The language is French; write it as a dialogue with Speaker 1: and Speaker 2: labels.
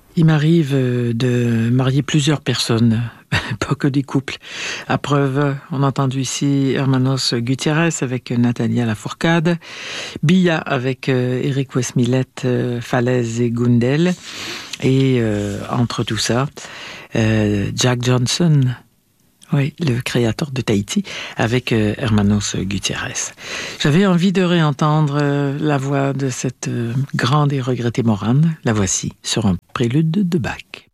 Speaker 1: Il m'arrive de marier plusieurs personnes, pas que des couples. À preuve, on a entendu ici Hermanos Gutiérrez avec Natalia Lafourcade, Bia avec Eric Westmillet, Falaise et Gundel, et entre tout ça, Jack Johnson, oui, le créateur de Tahiti, avec Hermanos Gutiérrez. J'avais envie de réentendre la voix de cette grande et regrettée Morane. La voici sur un prélude de Bach.